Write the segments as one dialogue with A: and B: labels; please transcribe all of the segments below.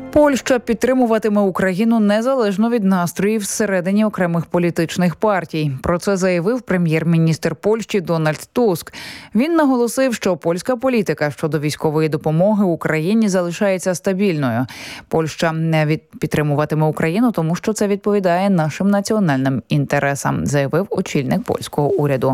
A: Польща підтримуватиме Україну незалежно від настроїв всередині окремих політичних партій. Про це заявив прем'єр-міністр Польщі Дональд Туск. Він наголосив, що польська політика щодо військової допомоги Україні залишається стабільною. Польща не підтримуватиме Україну, тому що це відповідає нашим національним інтересам, заявив очільник польського уряду.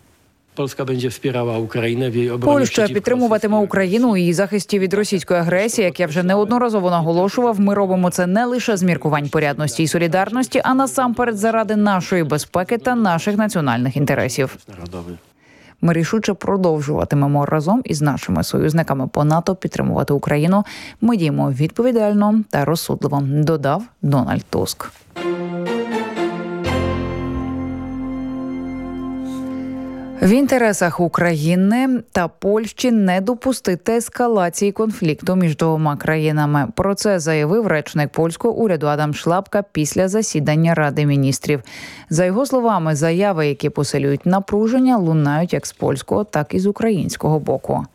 A: Польща підтримуватиме Україну у її захисті від російської агресії. Як я вже неодноразово наголошував, ми робимо це не лише з міркувань порядності і солідарності, а насамперед заради нашої безпеки та наших національних інтересів. Ми рішуче продовжуватимемо разом із нашими союзниками по НАТО підтримувати Україну. Ми діємо відповідально та розсудливо, додав Дональд Туск. В інтересах України та Польщі не допустити ескалації конфлікту між двома країнами. Про це заявив речник польського уряду Адам Шлапка після засідання Ради міністрів. За його словами, заяви, які посилюють напруження, лунають як з польського, так і з українського боку.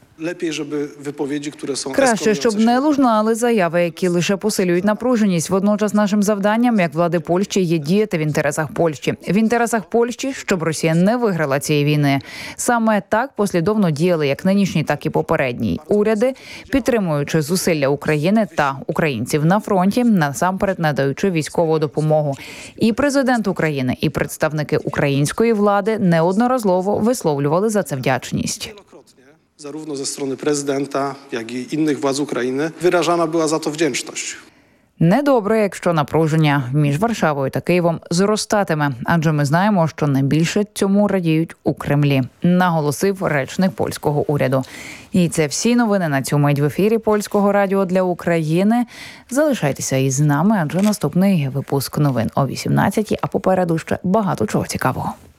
A: Краще, щоб не лунали заяви, які лише посилюють напруженість. Водночас нашим завданням, як влади Польщі, є діяти в інтересах Польщі. В інтересах Польщі, щоб Росія не виграла цієї війни. Саме так послідовно діяли як нинішній, так і попередній уряди, підтримуючи зусилля України та українців на фронті, насамперед надаючи військову допомогу. І президент України, і представники української влади неодноразово висловлювали за це вдячність.
B: Zarówno ze strony prezydenta, jak i innych władz Ukrainy wyrażana była za to wdzięczność.
A: Недобре, якщо напруження між Варшавою та Києвом зростатиме, адже ми знаємо, що найбільше цьому радіють у Кремлі, наголосив речник польського уряду. І це всі новини на цю мить в ефірі Польського радіо для України. Залишайтеся із нами, адже наступний випуск новин о 18-й, а попереду ще багато чого цікавого.